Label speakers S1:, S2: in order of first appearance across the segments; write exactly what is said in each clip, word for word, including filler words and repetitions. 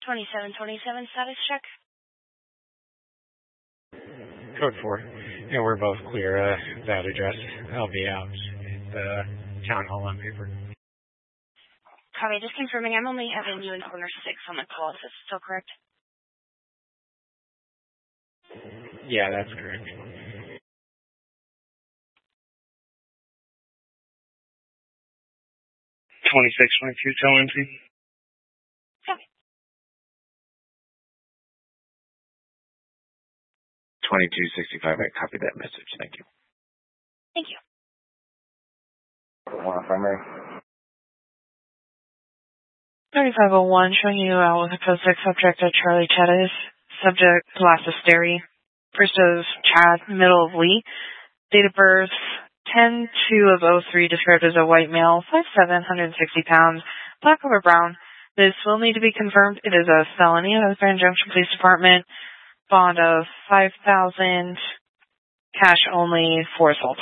S1: twenty-seven twenty-seven status check.
S2: Code four. And we're both clear. Uh, that address. I'll be out at the town hall on paper.
S1: Copy. Just confirming. I'm only having you in corner six on the call. Is this still correct?
S2: Yeah, that's correct.
S3: twenty-six twenty-two, tell Lindsay.
S1: Copy.
S4: twenty-two sixty-five, I copied that message. Thank you.
S1: Thank you.
S4: One primary.
S5: thirty-five oh one, showing you out with a code six subject at Charlie Chettis. Subject, last is Sterry. First is Chad, middle of Lee. Date of birth, ten two of oh three, described as a white male, five seven, one hundred sixty pounds, black over brown. This will need to be confirmed. It is a felony of the Grand Junction Police Department. Bond of five thousand dollars, cash only for assault.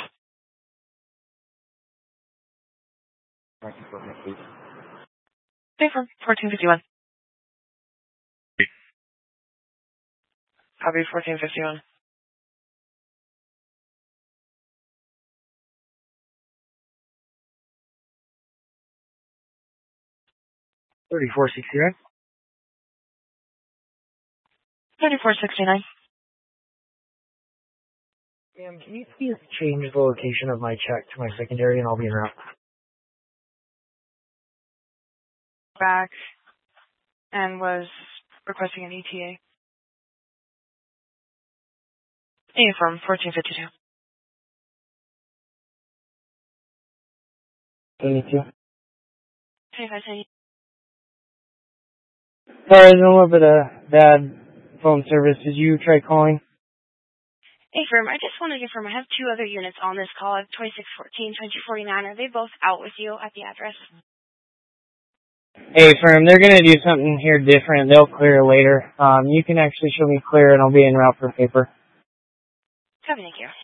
S5: Okay, for fourteen fifty-one. Copy fourteen fifty-one.
S6: thirty-four sixty-nine.
S5: thirty-four sixty-nine.
S6: Ma'am, can you please change the location of my check to my secondary and I'll be en route?
S5: Back and was requesting an E T A. Affirm, fourteen fifty-two.
S6: eighty-two.
S5: Okay, if I say
S6: Sorry, there's a little bit of bad phone service. Did you try calling?
S1: Affirm, I just want to confirm I have two other units on this call. I have twenty-six fourteen, twenty-two forty-nine. Are they both out with you at the address?
S6: Hey, firm, they're going to do something here different. They'll clear later. Um, you can actually show me clear and I'll be en route for paper.
S1: Copy, thank you.